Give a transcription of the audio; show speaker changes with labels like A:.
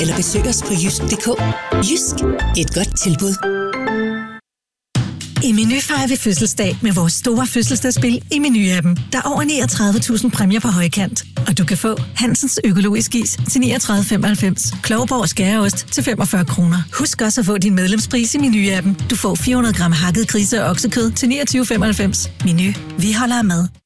A: eller besøg os på jysk.dk. Jysk, et godt tilbud.
B: I Meny fejrer vi fødselsdag med vores store fødselsdagsspil i Meny-appen. Der er over 39.000 præmier på højkant. Og du kan få Hansens økologisk is til 39,95. Klovborg skæreost til 45 kroner. Husk også at få din medlemspris i Meny-appen. Du får 400 gram hakket grise- og oksekød til 29,95. Meny. Vi holder af mad.